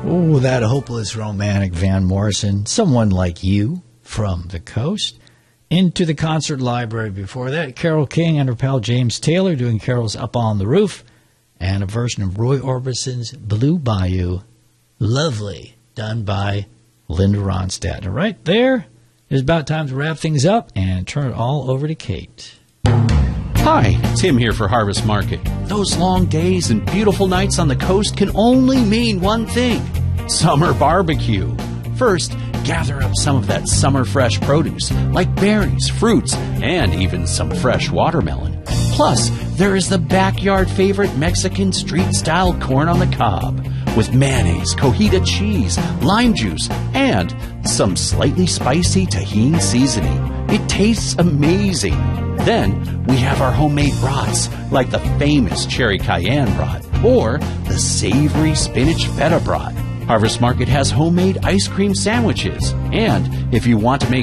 Oh, that hopeless romantic Van Morrison. Someone Like You from the Coast. Into the Concert Library before that. Carole King and her pal James Taylor doing carols Up on the Roof. And a version of Roy Orbison's Blue Bayou. Lovely. Done by Linda Ronstadt. And right there, it's about time to wrap things up and turn it all over to Kate. Hi, Tim here for Harvest Market. Those long days and beautiful nights on the coast can only mean one thing: summer barbecue. First, gather up some of that summer fresh produce, like berries, fruits, and even some fresh watermelon. Plus, there is the backyard favorite Mexican street-style corn on the cob, with mayonnaise, cojita cheese, lime juice, and some slightly spicy tahini seasoning. It tastes amazing. Then we have our homemade brats, like the famous cherry cayenne brat or the savory spinach feta brat. Harvest Market has homemade ice cream sandwiches. And if you want to make